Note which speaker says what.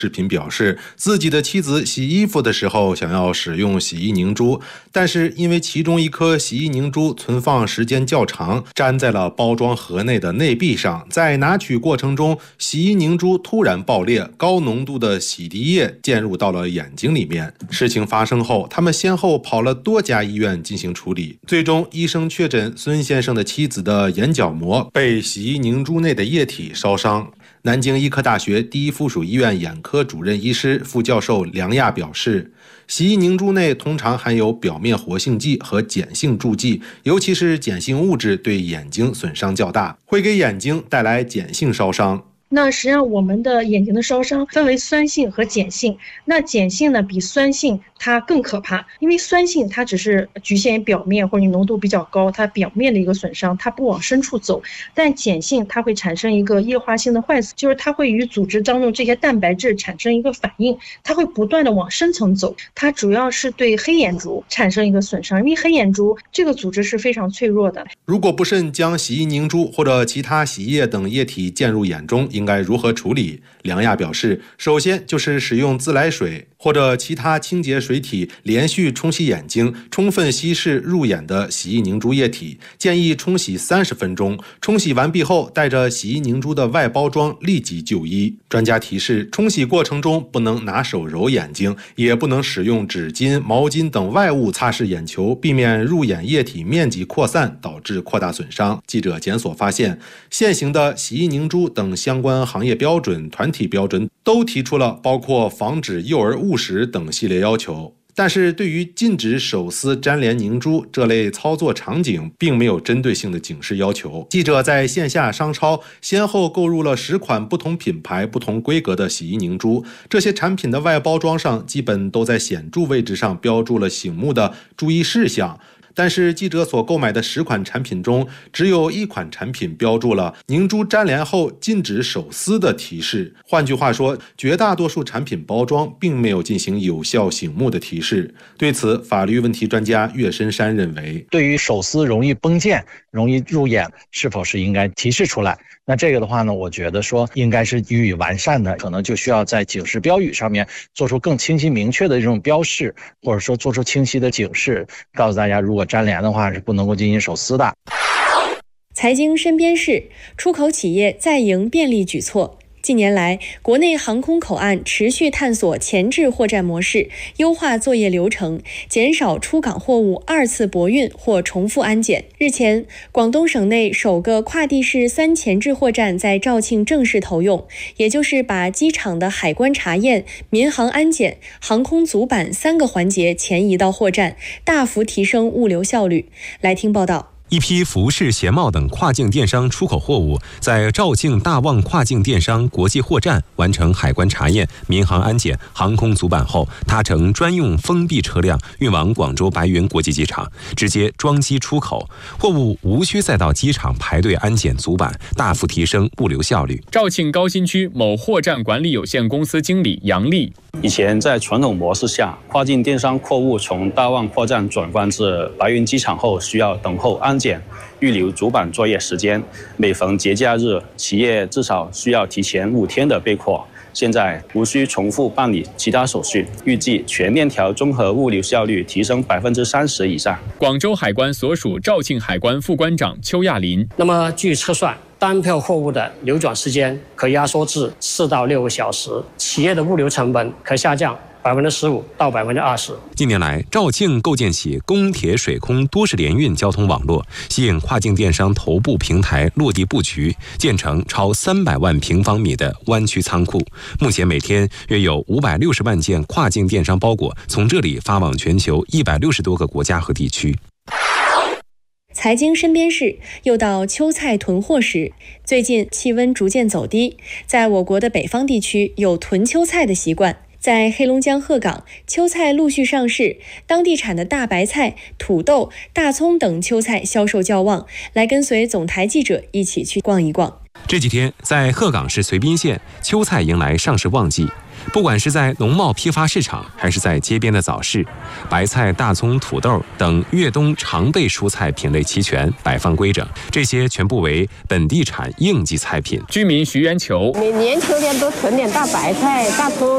Speaker 1: 视频表示，自己的妻子洗衣服的时候想要使用洗衣凝珠，但是因为其中一颗洗衣凝珠存放时间较长，粘在了包装盒内的内壁上，在拿取过程中，洗衣凝珠突然爆裂，高浓度的洗涤液溅入到了眼睛里面。事情发生后，他们先后跑了多家医院进行处理，最终医生确诊孙先生的妻子的眼角膜被洗衣凝珠内的液体烧伤。南京医科大学第一附属医院眼科主任医师、副教授梁亚表示，洗衣凝珠内通常含有表面活性剂和碱性助剂，尤其是碱性物质对眼睛损伤较大，会给眼睛带来碱性烧伤。
Speaker 2: 那实际上我们的眼睛的烧伤分为酸性和碱性，那碱性呢比酸性它更可怕，因为酸性它只是局限于表面或者浓度比较高，它表面的一个损伤，它不往深处走，但碱性它会产生一个液化性的坏死，就是它会与组织当中这些蛋白质产生一个反应，它会不断的往深层走，它主要是对黑眼珠产生一个损伤，因为黑眼珠这个组织是非常脆弱的。
Speaker 1: 如果不慎将洗衣凝珠或者其他洗液等液体溅入眼中，应该如何处理？梁亚表示，首先就是使用自来水或者其他清洁水体连续冲洗眼睛，充分稀释入眼的洗衣凝珠液体，建议冲洗30分钟。冲洗完毕后，带着洗衣凝珠的外包装立即就医。专家提示，冲洗过程中不能拿手揉眼睛，也不能使用纸巾、毛巾等外物擦拭眼球，避免入眼液体面积扩散，导致扩大损伤。记者检索发现，现行的洗衣凝珠等相关行业标准、团体标准都提出了包括防止幼儿误食等系列要求，但是对于禁止手撕粘连凝珠这类操作场景，并没有针对性的警示要求。记者在线下商超先后购入了10款不同品牌、不同规格的洗衣凝珠，这些产品的外包装上基本都在显著位置上标注了醒目的注意事项。但是记者所购买的10款产品中，只有1款产品标注了凝珠粘连后禁止手撕的提示。换句话说，绝大多数产品包装并没有进行有效醒目的提示。对此，法律问题专家岳深山认为，
Speaker 3: 对于手撕容易崩溅、容易入眼，是否是应该提示出来？那这个的话呢，我觉得说应该是予以完善的，可能就需要在警示标语上面做出更清晰明确的这种标示，或者说做出清晰的警示，告诉大家如果粘连的话是不能够进行手撕的。
Speaker 4: 财经身边事，出口企业再迎便利举措。近年来，国内航空口岸持续探索前置货站模式，优化作业流程，减少出港货物2次驳运或重复安检。日前，广东省内首个跨地式3前置货站在肇庆正式投用，也就是把机场的海关查验、民航安检、航空组版3个环节前移到货站，大幅提升物流效率。来听报道。
Speaker 5: 一批服饰、鞋帽等跨境电商出口货物在肇庆大旺跨境电商国际货站完成海关查验、民航安检、航空组版后，搭乘专用封闭车辆运往广州白云国际机场，直接装机出口，货物无需再到机场排队安检组版，大幅提升物流效率。
Speaker 6: 肇庆高新区某货站管理有限公司经理杨丽，
Speaker 7: 以前在传统模式下，跨境电商货物从大旺货站转关至白云机场后，需要等候安检、预留主板作业时间。每逢节假日，企业至少需要提前5天的备货。现在无需重复办理其他手续，预计全链条综合物流效率提升30%以上。
Speaker 6: 广州海关所属肇庆海关副关长邱亚林，
Speaker 8: 那么据测算，单票货物的流转时间可压缩至4到6个小时，企业的物流成本可下降15%到20%。
Speaker 5: 近年来，肇庆构建起公铁水空多式联运交通网络，吸引跨境电商头部平台落地布局，建成超300万平方米的湾区仓库。目前每天约有560万件跨境电商包裹从这里发往全球160多个国家和地区。
Speaker 4: 财经身边事，又到秋菜囤货时。最近气温逐渐走低，在我国的北方地区有囤秋菜的习惯。在黑龙江鹤岗，秋菜陆续上市，当地产的大白菜、土豆、大葱等秋菜销售较旺。来跟随总台记者一起去逛一逛。
Speaker 5: 这几天，在鹤岗市绥滨县，秋菜迎来上市旺季。不管是在农贸批发市场，还是在街边的早市，白菜、大葱、土豆等越冬常备蔬菜品类齐全，摆放规整。这些全部为本地产应季菜品。
Speaker 6: 居民徐元球，
Speaker 9: 每年秋天都囤点大白菜、大葱，